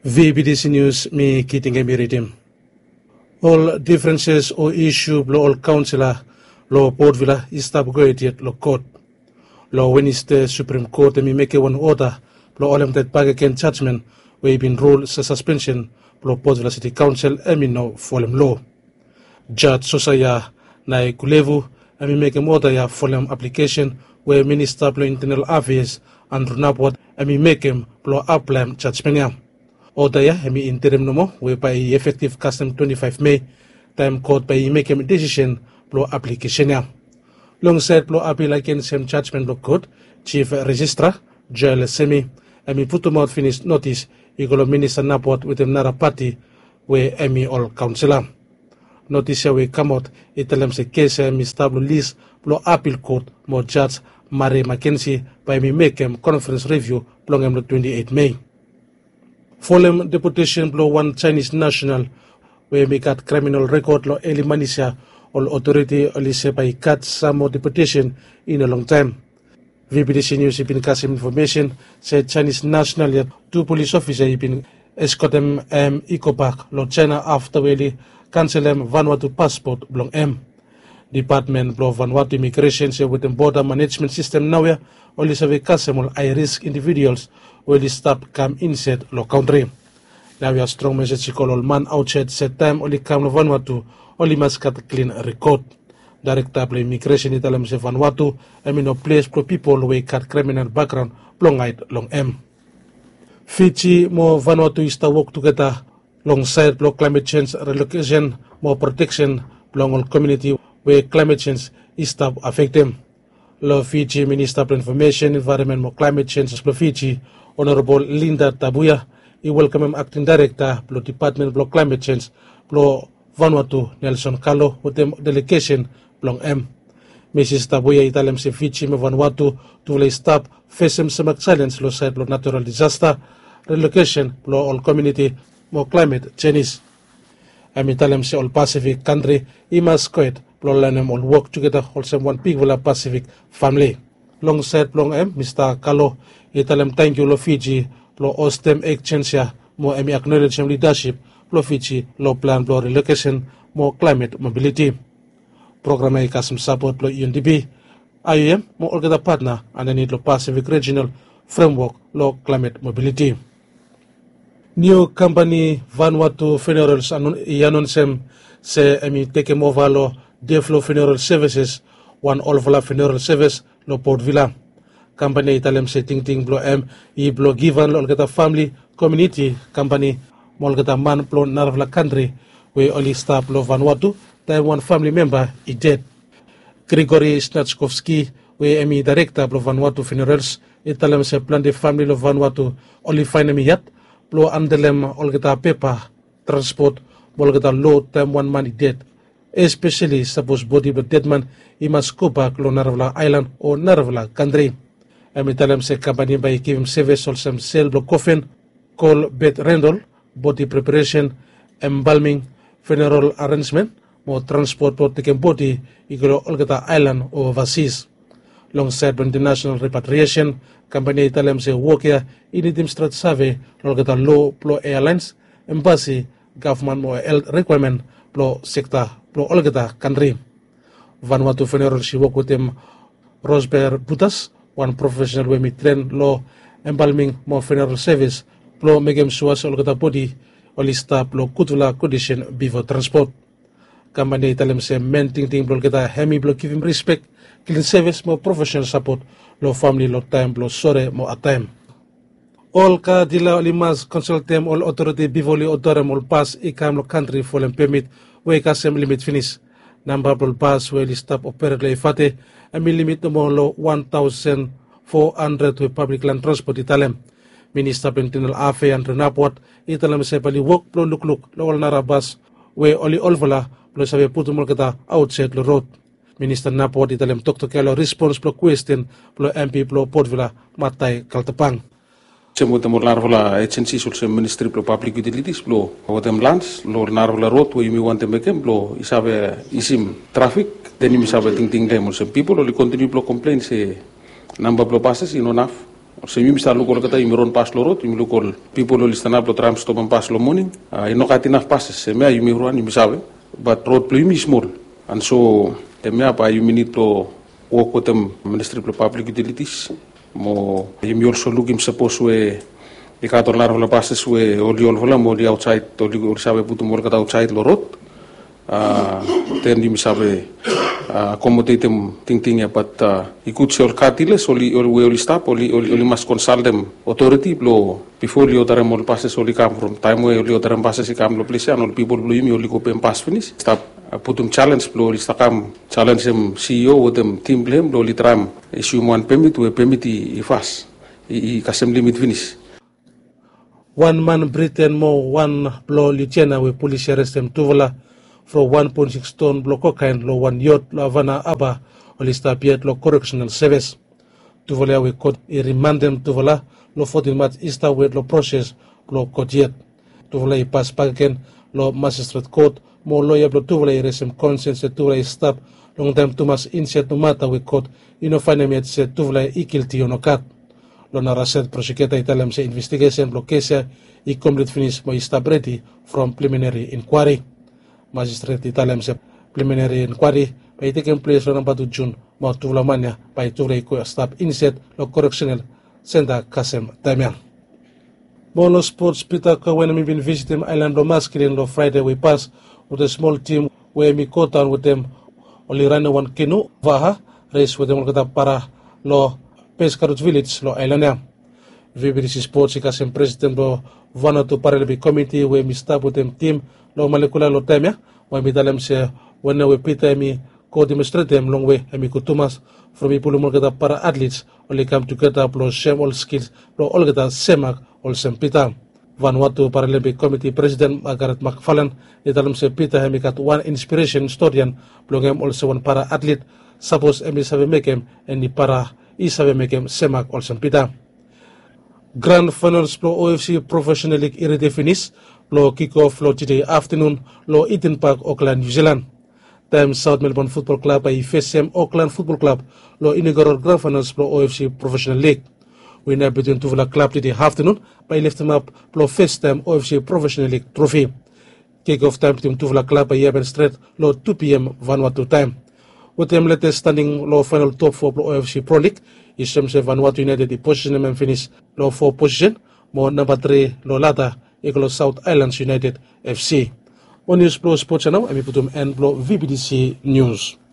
VBDC News, me Kiting Emiritim. All differences or issue blow all councillor, law Port Vila, Istab Goetiet, law court. Law Wednesday Supreme Court, me make one order, blow all that bag against judgment, where been ruled suspension, blow Port Vila City Council, no folem law. Judge Sosaya, Nai Kulevu, me make a order ya folem application, where Minister blow Internal Affairs, and Runapwat, me make him blow up lam judgment. Order ya hemi interim nomo whereby effective custom 25 May time court by make a decision blow application ya. Alongside blow appeal against him judgment blow court chief registrar Joel Semi emi put him out finished notice igolo minister Napot with another party where emi all councillor. Notice we come out itelem se case emi stablo list blow appeal court mo judge Mary Mackenzie by me make him conference review blong him 28 May. Following deportation blow one Chinese national where we got criminal record law early manisha all authority only say by cut some more deportation in a long time. VBDC News been cast information said Chinese national two police officers been escort them Eco Park law China after we cancel them Vanuatu passport blong Department blow Vanuatu immigration say with the border management system now only say customer high risk individuals will stop come inside lo country. Now we have strong message call all man outside set time only come Vanuatu only must cut clean record. Director play immigration italam se Vanuatu no place for people we cut criminal background long long Fiji mo Vanuatu is to work together alongside block climate change relocation more protection along all community where climate change is to affect them. Law Fiji Minister for Information, Environment and Climate Change Law Fiji, Honorable Linda Tabuya, he welcome Acting Director, Law Department of Climate Change, Law Vanuatu, Nelson Carlo, with them delegation, Long Mrs. Tabuya, Italem se Fiji, Vanuatu, to stop facing some silence, Law side, Law Natural Disaster, Relocation, Law All Community, more Climate Change. Italem se All Pacific Country, Imas Koet, Long all work together, also one people Pacific family. Alongside Long Mr. Carlo, Italem thank you, Lo Fiji, Lo Ostem Exchange, more acknowledge leadership, Lo Fiji, Lo plan, Lo relocation, more climate mobility. Program Kasum support, Lo UNDP, IUM, more all partner, and I need Lo Pacific Regional Framework, Lo climate mobility. New company Vanuatu Funerals announcem se take him over Lo Deflo Funeral Services, one Olvala Funeral Service, Lo Port Vila. Company Italem se ting blo blo given lo olgata family community company molgata man blo narvla country we only stop lo Vanuatu time one family member is dead. Grigory Snachkovsky we director blo Vanuatu Funerals Italem se plan de family lo Vanuatu only find yat blo andelem olgata paper transport molgata low time one man is dead. Especially suppose body but dead man he must go back lo Narvla Island or Narvla country. Amitalem se company by giving service or some sale block coffin, call bed rental, body preparation, embalming, funeral arrangement, more transport for taking body iglo Olgata Island or overseas. Alongside international repatriation, company Italem se work here in the strat survey, Olgata low plo airlines, embassy, government more health requirement, plo sector, plo Olgata country. Vanuatu funeral she work with them Rosberg Butas, one professional we train law embalming more funeral service, plo megem suas Olgata body, olista plo kutula condition before transport. Company Italem se menting plo Olgata hemi plo give him respect, clean service more professional support, lo family lo time plo sore mo a time. All ka dila olimas consultem all authority bivoli odorem all pass ikam lo country for them permit we kasem limit finish. Number of pass will stop operate fate and limit no more lo 1,400 to public land transport Italem. Minister Internal Affairs and Renapwat Italem sepali work plo look lo all narabas we only olvala plo sabe putumol kata outside lo road. Minister Napwat Italem Dr. Kelo response plo question plo MP plo Port Vila Matai Kaltapang. Semua narvola agency sul Ministry of Public Utilities blo watem lands lo narvola road we mi wante mekem blo isabe isim traffic then mi sabe ting dem some people only continue blo complain se number blo passes enough Se mi misa lukol kata imiron pas lorot, imi lukol people lo listana blo tram stop and pass lo morning. Ino katinaf passes, se mea imi ruan imi sabe, but road plo imi small. And so te mea pa imi need to work with them Ministry of Public Utilities. Mo imi also looking suppose we ikator lar hola passes we oli hola mo li outside oli sabe putu mo kata outside lorot. Then imi sabe accommodate them ting ya but ikut se ol katiles oli stop oli mas consult them authority lo before li otara mol passes oli come from time we oli otara passes ikam lo place and people lo imi oli ko pem pass finish stop putum challenge lo li stakam challenge them CEO with them team blame lo li tram issue one permit we permit I fast I custom limit finish. One man Britain mo one blow lieutenant we police arrest them tuvala from 1.6 ton block cocaine lo one yacht lo Havana Aba o lista piet lo correctional service. Tuvala we court I remand them tuvala lo 14 March Easter with lo process lo court tuvala I pass pagaken lo magistrate court mo lawyer lo tuvala I resem consent se tuvala I stop long time tumas inset no mata we court ino finally se tuvala I guilty ono kat lo naraset prosecutor italem se investigation lo case I complete finish mo stop ready from preliminary inquiry. Magistrate italem se preliminary inquiry by taking place on 2 June mo tuvala mania by tuvala ko stop inset lo correctional center Kasem Damian. Molo sports Peter when we been visiting island lo masculine lo Friday we pass with a small team where we caught down with them only run one canoe vaha race with them kata para lo Pescarut village lo island. VBDC Sports Kasem president lo Vanuatu Paralympic Committee where we stop with them team lo malekula lo temya where we dalem se when we Peter mi co demonstrate them long way mi kutumas from people mo kata para athletes only come together lo share all skills lo all kata semak all sem Peter. Vanuatu Paralympic Committee President Margaret McFarlane italem se Peter mi kat one inspiration historian blogem also one para athlete suppose emi sabe mekem and para isabe mekem semak all sem Peter. Grand finals lo OFC Professional League irede finish lo kick off lo today afternoon lo Eden Park Auckland New Zealand. Time South Melbourne Football Club ay FSM Auckland Football Club lo inaugural grand finals lo OFC Professional League. Winner between Tuvala Club today afternoon by lift them up lo first time OFC Professional League trophy. Kick off time between Tuvala Club by Yeben Street lo 2 p.m. Vanuatu time. With them latest standing lo final top 4 lo OFC Pro League. Isemse Vanuatu United the position and finish low 4 position mo number 3 lo lata Eagle South Islands United FC. On News Pro Sports Channel, I'm Putum and Blow VBDC News.